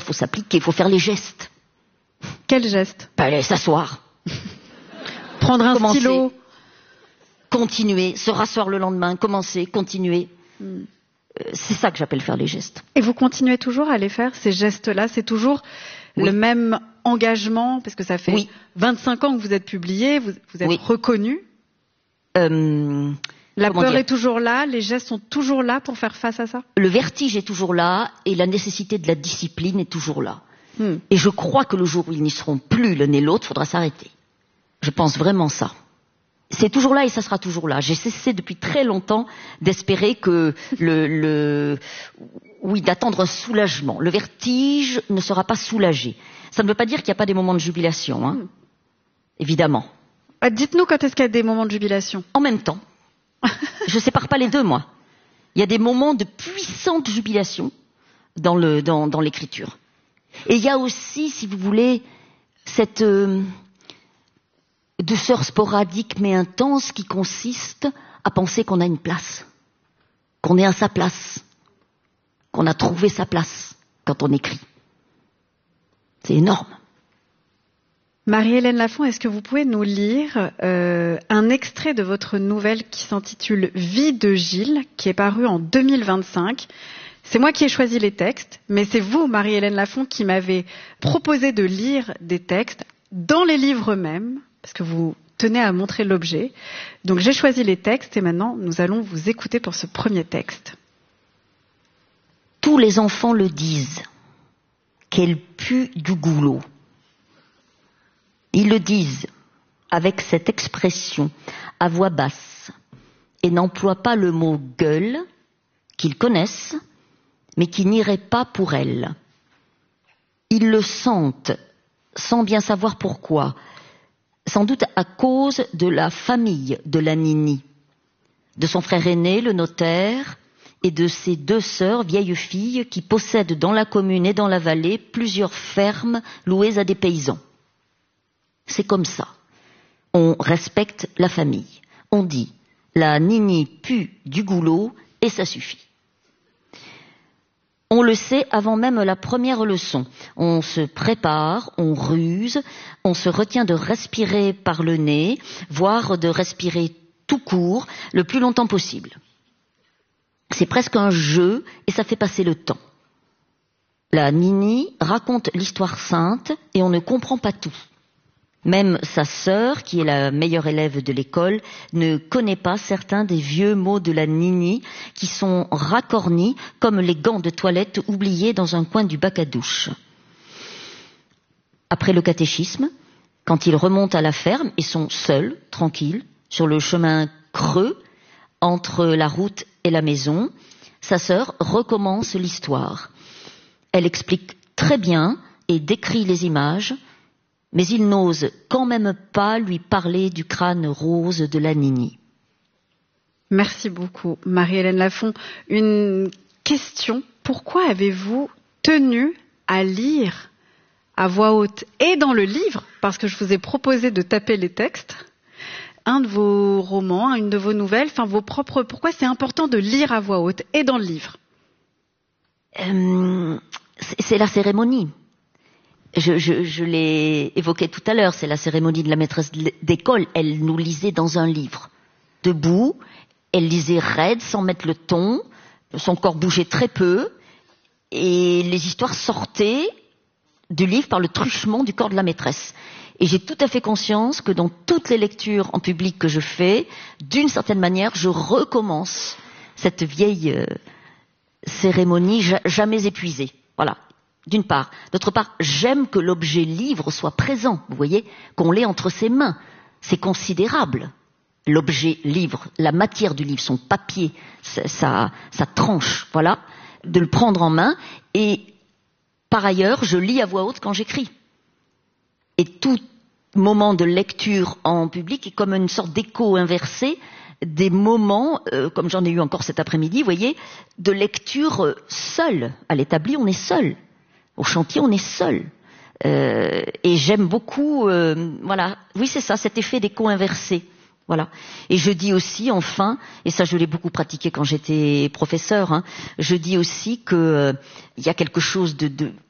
faut s'appliquer, il faut faire les gestes. Quel geste? Aller s'asseoir. Prendre un stylo. Continuer, se rasseoir le lendemain, commencer, continuer. C'est ça que j'appelle faire les gestes. Et vous continuez toujours à les faire, ces gestes-là? C'est toujours le même engagement? Parce que ça fait 25 ans que vous êtes publié, vous êtes reconnu. La peur est toujours là, les gestes sont toujours là pour faire face à ça? Le vertige est toujours là et la nécessité de la discipline est toujours là. Et je crois que le jour où ils n'y seront plus l'un et l'autre, il faudra s'arrêter. Je pense vraiment ça. C'est toujours là et ça sera toujours là. J'ai cessé depuis très longtemps d'espérer que d'attendre un soulagement. Le vertige ne sera pas soulagé. Ça ne veut pas dire qu'il n'y a pas des moments de jubilation, hein. Évidemment. Dites-nous quand est-ce qu'il y a des moments de jubilation? En même temps. Je sépare pas les deux, moi. Il y a des moments de puissante jubilation dans l'écriture. Et il y a aussi, si vous voulez, cette douceur sporadique mais intense qui consiste à penser qu'on a une place, qu'on est à sa place, qu'on a trouvé sa place quand on écrit. C'est énorme. Marie-Hélène Lafont, est-ce que vous pouvez nous lire un extrait de votre nouvelle qui s'intitule « Vie de Gilles » qui est paru en 2025 ? C'est moi qui ai choisi les textes, mais c'est vous, Marie-Hélène Lafont, qui m'avez proposé de lire des textes dans les livres eux-mêmes, parce que vous tenez à montrer l'objet. Donc j'ai choisi les textes et maintenant nous allons vous écouter pour ce premier texte. Tous les enfants le disent, qu'elle pue du goulot. Ils le disent avec cette expression à voix basse et n'emploient pas le mot gueule qu'ils connaissent mais qui n'irait pas pour elle. Ils le sentent sans bien savoir pourquoi, sans doute à cause de la famille de la Nini, de son frère aîné, le notaire, et de ses 2 sœurs, vieilles filles, qui possèdent dans la commune et dans la vallée plusieurs fermes louées à des paysans. C'est comme ça. On respecte la famille. On dit, la Nini pue du goulot et ça suffit. On le sait avant même la première leçon. On se prépare, on ruse, on se retient de respirer par le nez, voire de respirer tout court, le plus longtemps possible. C'est presque un jeu et ça fait passer le temps. La Nini raconte l'histoire sainte et on ne comprend pas tout. Même sa sœur, qui est la meilleure élève de l'école, ne connaît pas certains des vieux mots de la Nini qui sont racornis comme les gants de toilette oubliés dans un coin du bac à douche. Après le catéchisme, quand ils remontent à la ferme et sont seuls, tranquilles, sur le chemin creux entre la route et la maison, sa sœur recommence l'histoire. Elle explique très bien et décrit les images, mais il n'ose quand même pas lui parler du crâne rose de la Nini. Merci beaucoup, Marie-Hélène Lafont. Une question, pourquoi avez-vous tenu à lire à voix haute et dans le livre, parce que je vous ai proposé de taper les textes, un de vos romans, une de vos nouvelles, enfin vos propres... Pourquoi c'est important de lire à voix haute et dans le livre? C'est la cérémonie. Je l'ai évoqué tout à l'heure, c'est la cérémonie de la maîtresse d'école. Elle nous lisait dans un livre, debout, elle lisait raide, sans mettre le ton, son corps bougeait très peu, et les histoires sortaient du livre par le truchement du corps de la maîtresse. Et j'ai tout à fait conscience que dans toutes les lectures en public que je fais, d'une certaine manière, je recommence cette vieille cérémonie jamais épuisée. Voilà. D'une part. D'autre part, j'aime que l'objet livre soit présent, vous voyez, qu'on l'ait entre ses mains. C'est considérable. L'objet livre, la matière du livre, son papier, sa tranche, voilà, de le prendre en main. Et par ailleurs, je lis à voix haute quand j'écris. Et tout moment de lecture en public est comme une sorte d'écho inversé des moments, comme j'en ai eu encore cet après-midi, vous voyez, de lecture seule. À l'établi, on est seul. Au chantier, on est seul. Et j'aime beaucoup, voilà, oui c'est ça, cet effet d'écho inversé. Voilà. Et je dis aussi, enfin, et ça je l'ai beaucoup pratiqué quand j'étais professeur, je dis aussi que y a quelque chose de